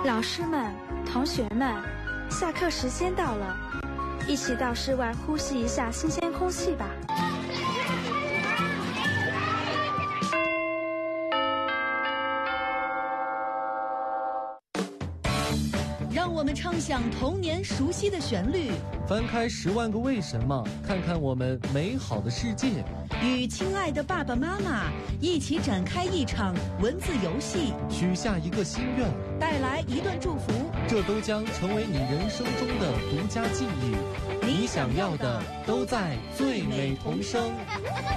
老师们、同学们，下课时间到了，一起到室外呼吸一下新鲜空气吧。 让我们唱响童年熟悉的旋律， 翻开10万个为什么，看看我们美好的世界。 与亲爱的爸爸妈妈一起展开一场文字游戏， 许下一个心愿， 带来一段祝福， 这都将成为你人生中的独家记忆。你想要的都在最美童声。